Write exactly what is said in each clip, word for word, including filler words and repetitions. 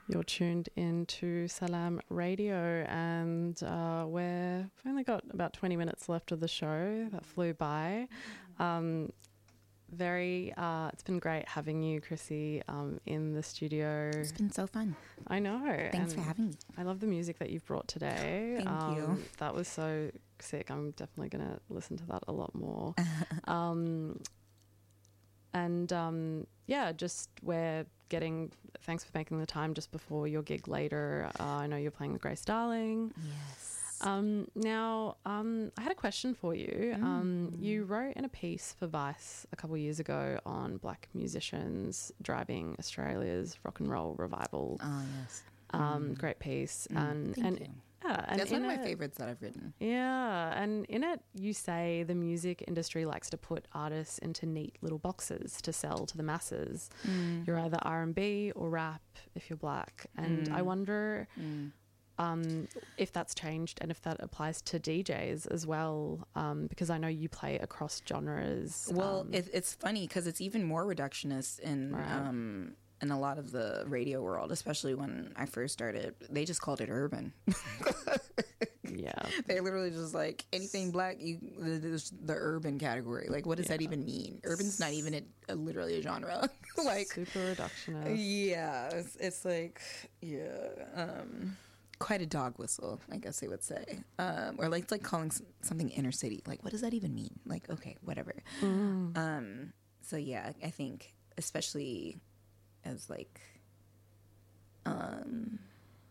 You're tuned into Salam Radio, and uh, we're, we've only got about twenty minutes left of the show. That flew by. Um, very, uh, it's been great having you, Chrissy, um, in the studio. It's been so fun. I know. Thanks for having me. I love the music that you've brought today. Thank um, you. That was so sick. I'm definitely going to listen to that a lot more. um, and um, yeah, just we're getting, thanks for making the time just before your gig later. Uh, I know you're playing with Grace Darling. Yes. Um, now, um, I had a question for you. Mm. Um, you wrote in a piece for Vice a couple of years ago on black musicians driving Australia's rock and roll revival. Oh, yes. Um, Mm. Great piece. Mm, and thank and you. Yeah, and That's one in of my it- favorites that I've written. Yeah, and in it you say the music industry likes to put artists into neat little boxes to sell to the masses. Mm. You're either R and B or rap if you're black. And Mm. I wonder Mm. um, if that's changed and if that applies to D Js as well, um, because I know you play across genres. Well, um, it, it's funny because it's even more reductionist in Right. um, in a lot of the radio world, especially when I first started. They just called it urban. yeah. They literally just like anything black, you the, the urban category. Like, what does that Yeah. even mean? Urban's not even a, a, literally a genre. like, Super reductionist. yeah, it's, it's like yeah, um, quite a dog whistle, I guess they would say, um, or like it's like calling s- something inner city. Like, what does that even mean? Like, okay, whatever. Mm. Um, so yeah, I think especially as like, um,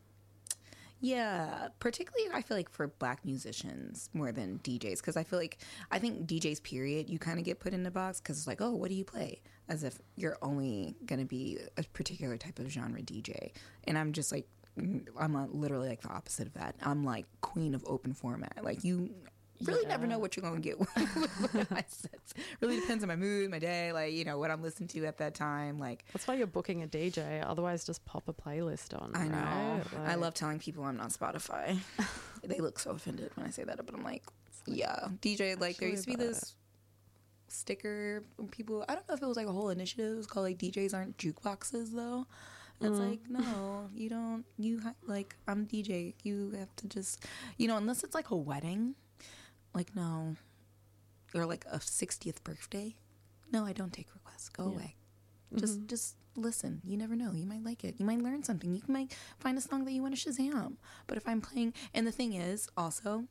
yeah, particularly I feel like for black musicians more than D Js, because I feel like I think D Js period you kind of get put in the box because it's like, oh, what do you play, as if you're only gonna be a particular type of genre D J, and I'm just like I'm uh, literally like the opposite of that. I'm like queen of open format. Like you really Yeah. never know what you're gonna get with my sets. Really depends on my mood, my day, like you know what I'm listening to at that time. Like That's why you're booking a D J. Otherwise, just pop a playlist on. I know. Right? I Like- love telling people I'm not Spotify. They look so offended when I say that, but I'm like, yeah, D J. Like there Actually, used to be but- this sticker. People, I don't know if it was like a whole initiative. It was called like D Js aren't jukeboxes though. It's Mm. like no, you don't. You ha- like I'm D J. You have to just, you know, unless it's like a wedding. Like no, or like a sixtieth birthday. No, I don't take requests. Go Yeah. away. Just Mhm. just listen. You never know. You might like it. You might learn something. You might find a song that you want to Shazam. But if I'm playing, and the thing is also,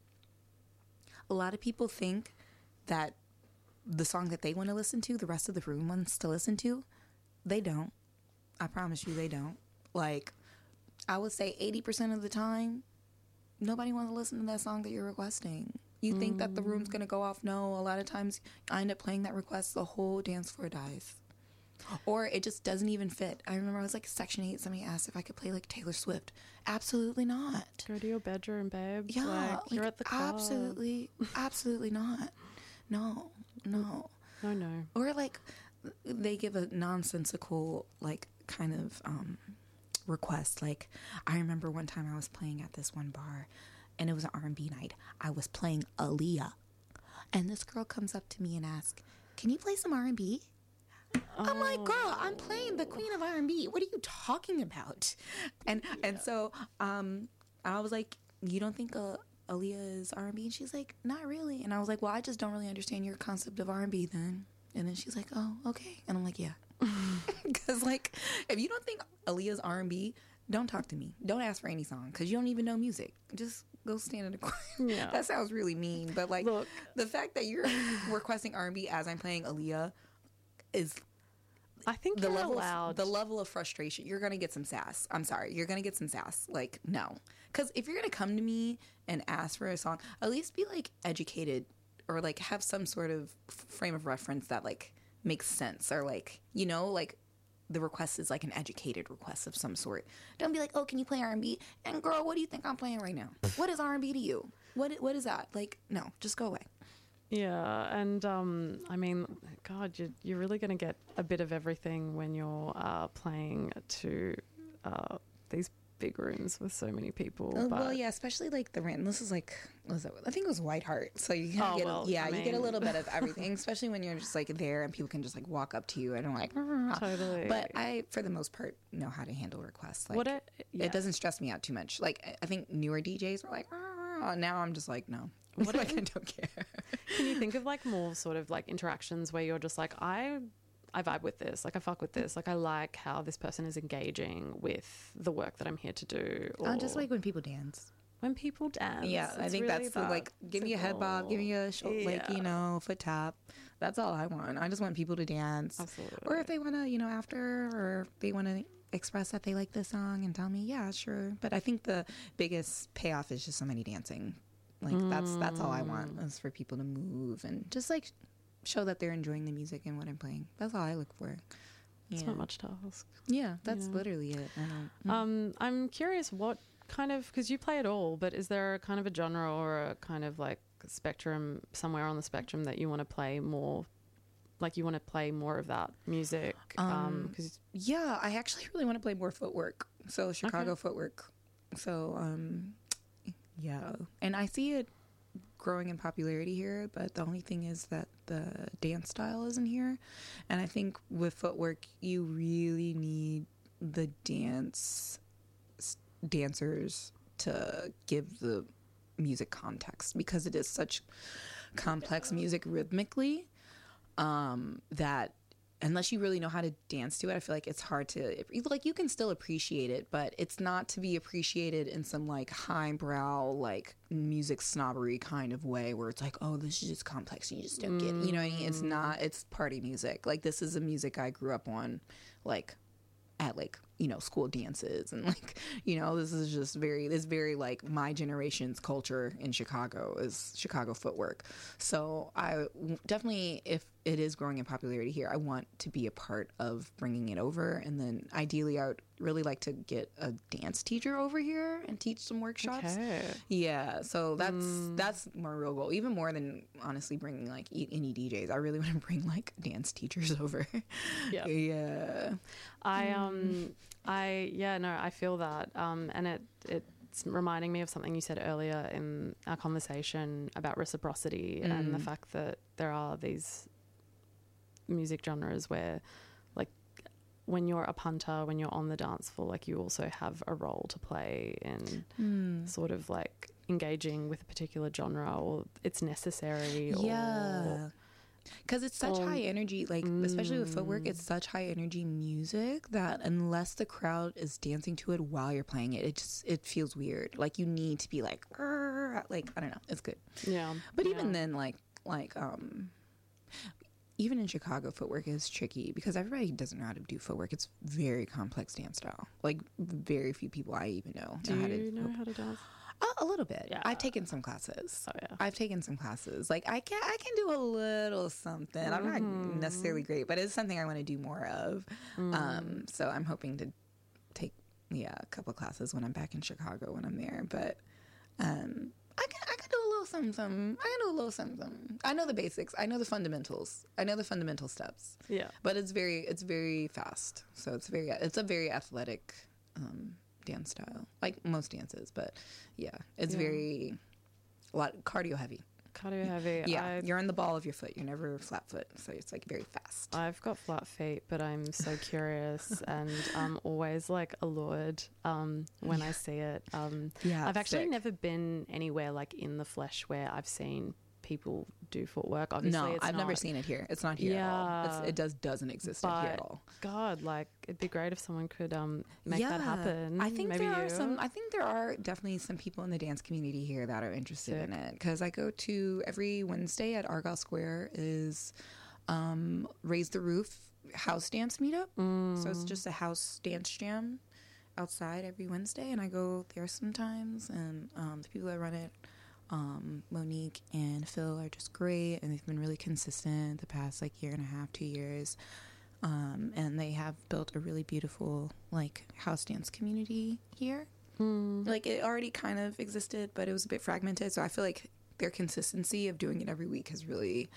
a lot of people think that the song that they want to listen to, the rest of the room wants to listen to. They don't. I promise you, they don't. Like, I would say eighty percent of the time, nobody wants to listen to that song that you're requesting. You think that the room's going to go off. No, a lot of times I end up playing that request, the whole dance floor dies. Or it just doesn't even fit. I remember I was like Section eight, somebody asked if I could play like Taylor Swift. Absolutely not. Go to your bedroom, babe. Yeah, like, you're like, at the club. absolutely, absolutely not. No, no. No, no. Or like they give a nonsensical like kind of um request. Like I remember one time I was playing at this one bar and it was an R and B night. I was playing Aaliyah and this girl comes up to me and asks, "Can you play some R and B?" I'm like, "Girl, I'm playing the queen of R and B. What are you talking about?" And and so um I was like, "You don't think uh, Aaliyah is R and B?" And she's like, "Not really." And I was like, "Well, I just don't really understand your concept of R and B then." And then she's like, "Oh, okay." And I'm like, "Yeah." Because like if you don't think Aaliyah's R and B, don't talk to me. Don't ask for any song because you don't even know music. Just go stand in the corner. Yeah. That sounds really mean, but like Look. the fact that you're requesting R and B as I'm playing Aaliyah is I think the you're level allowed. of, the level of frustration. You're gonna get some sass. I'm sorry, you're gonna get some sass. Like no, because if you're gonna come to me and ask for a song, at least be like educated or like have some sort of f- frame of reference that like makes sense, or like you know like the request is like an educated request of some sort. Don't be like, "Oh, can you play R and B?" And girl, what do you think I'm playing right now? What is R and B to you? What what is that? Like no, just go away. Yeah, and um, I mean, God, you're, you're really going to get a bit of everything when you're uh, playing to uh, these big rooms with so many people. Uh, but well, yeah, especially like the rent. This is like, what was it? I think it was White Heart. So you kind of Oh, get, well, a, yeah, I you get a mean- little bit of everything, especially when you're just like there and people can just like walk up to you and are like, Totally. But I, for the most part, know how to handle requests. Like, what it, yeah. it doesn't stress me out too much. Like, I- I think newer D Js are like, "Ah," now I'm just like, no, What like it- I don't care. Can you think of like more sort of like interactions where you're just like, I I vibe with this, like I fuck with this, like I like how this person is engaging with the work that I'm here to do. Or Uh, just like when people dance. when people dance. Yeah, I it's think really that's the, that like, give me a head bob, give me a sh- like, Yeah. you know, foot tap. That's all I want. I just want people to dance. Absolutely. Or if they want to, you know, after, or if they want to express that they like this song and tell me, yeah, sure. But I think the biggest payoff is just somebody dancing. Like, that's that's all I want, Mm. is for people to move and just, like, show that they're enjoying the music and what I'm playing. That's all I look for. It's Yeah. not much to ask. Yeah, that's know. literally it. I don't, Um, I'm curious what kind of, because you play it all, but is there a kind of a genre or a kind of like spectrum somewhere on the spectrum that you want to play more, like you want to play more of that music? Um, Um, 'cause Yeah, I actually really want to play more footwork. So Chicago Okay. footwork. So um yeah. And I see it growing in popularity here, but the only thing is that the dance style isn't here. And I think with footwork you really need the dance s- dancers to give the music context, because it is such complex music rhythmically um that unless you really know how to dance to it, I feel like it's hard to, like, you can still appreciate it, but it's not to be appreciated in some like highbrow like music snobbery kind of way where it's like, oh, this is just complex, you just don't get it. You know what I mean? It's not, it's party music. Like, this is a music I grew up on, like at like, you know, school dances, and like, you know, this is just very, this very like my generation's culture in Chicago is Chicago footwork. So I w- definitely, if it is growing in popularity here, I want to be a part of bringing it over. And then ideally I would really like to get a dance teacher over here and teach some workshops. okay. Yeah, so that's that's my real goal. Even more than honestly bringing like e- any D Js, I really want to bring like dance teachers over. Yeah. Yeah. I um I yeah no I feel that um and it it's reminding me of something you said earlier in our conversation about reciprocity and the fact that there are these music genres where, like, when you're a punter, when you're on the dance floor, like, you also have a role to play in sort of like engaging with a particular genre, or it's necessary. Yeah. Or, Because it's such Or- high energy, like, especially with footwork, it's such high energy music that unless the crowd is dancing to it while you're playing it, it just, it feels weird. Like, you need to be like, "Arr," like, I don't know, it's good. yeah. But even yeah. then, like, like, um, even in Chicago, footwork is tricky because everybody doesn't know how to do footwork. It's very complex dance style. Like, very few people I even know Do know how you to. know how to dance? A, a little bit. Yeah. I've taken some classes. Oh yeah. I've taken some classes. Like, I can I can do a little something. I'm not Mm-hmm. necessarily great, but it's something I want to do more of. Mm. Um, so I'm hoping to take yeah a couple classes when I'm back in Chicago when I'm there. But um, I can I can do a little something, something. I can do a little something, something. I know the basics. I know the fundamentals. I know the fundamental steps. Yeah. But it's very it's very fast. So it's very it's a very athletic um, dance style, like most dances. But yeah, it's Yeah. very a lot cardio heavy. Cardio heavy. Yeah, I, you're on the ball of your foot. You're never flat foot, so it's like very fast. I've got flat feet, but I'm so curious and I'm always like allured um, when I see it. Um, Yeah, I've actually sick. never been anywhere like in the flesh where I've seen people do footwork. Obviously, No, it's I've never not- seen it here. It's not here at all. Yeah. It's, it does doesn't exist here at But all. God, like it'd be great if someone could um, make that happen. I think Maybe there are you. some. I think there are definitely some people in the dance community here that are interested in it. Because I go to every Wednesday at Argyle Square is um, Raise the Roof house dance meetup. So it's just a house dance jam outside every Wednesday, and I go there sometimes. And um, the people that run it, um, Monique and Phil, are just great, and they've been really consistent the past like year and a half, two years. Um, and they have built a really beautiful like house dance community here. Mm. Like, it already kind of existed, but it was a bit fragmented. So I feel like their consistency of doing it every week has really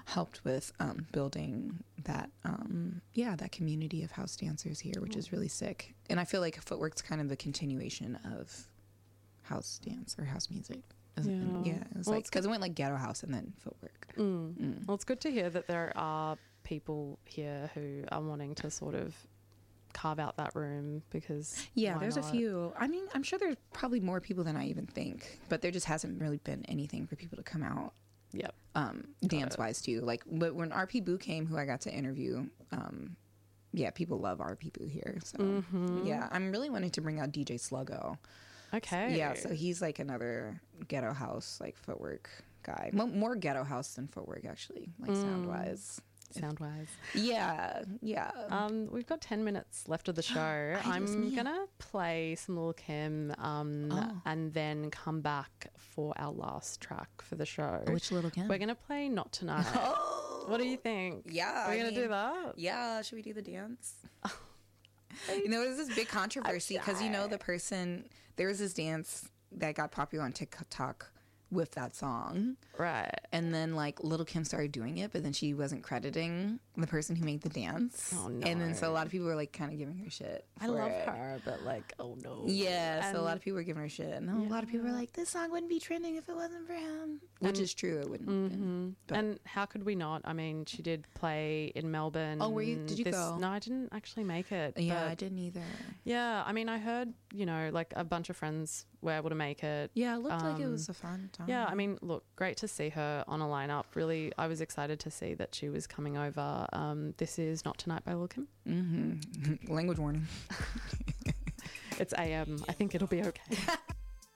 helped with um, building that, um, yeah, that community of house dancers here, which is really sick. And I feel like Footwork's kind of the continuation of house dance or house music. Yeah, yeah it was well, like because it went like ghetto house and then Footwork. Mm. Mm. Well, it's good to hear that there are people here who are wanting to sort of carve out that room, because yeah, why there's not? a few. I mean, I'm sure there's probably more people than I even think, but there just hasn't really been anything for people to come out. Yep. Um, dance wise too. Like, but when R P Boo came, who I got to interview, um, yeah, people love R P Boo here. So Mm-hmm. yeah, I'm really wanting to bring out D J Sluggo. Okay. Yeah, so he's like another ghetto house like footwork guy. Mo- more ghetto house than footwork actually, like Mm. sound wise. Sound wise. Yeah, yeah. Um, we've got ten minutes left of the show. I'm me. gonna play some Lil Kim, um, Oh. and then come back for our last track for the show. Which Little Kim? We're gonna play Not Tonight. Oh, What do you think? Yeah, Are we I gonna mean, do that? Yeah, should we do the dance? You know, there's this big controversy because you know the person. There was this dance that got popular on TikTok with that song, Right. and then like Little Kim started doing it, but then she wasn't crediting the person who made the dance. Oh, no. And then so a lot of people were like kind of giving her shit. I for love it. her, but like, oh no. Yeah, so a lot And- of people were giving her shit, and a lot of people were like, "This song wouldn't be trending if it wasn't for him," which is true. It wouldn't. have been. But- And how could we not? I mean, she did play in Melbourne. Oh, were you- did you this- go? No, I didn't actually make it. Yeah, but I didn't either. Yeah, I mean, I heard, you know, like a bunch of friends were able to make it. Yeah, it looked like it Um, was a fun time. Yeah, I mean, look, great to see her on a lineup. Really, I was excited to see that she was coming over. Um, this is Not Tonight by Lil Kim. Mm-hmm. Language warning. It's A M. I think it'll be okay.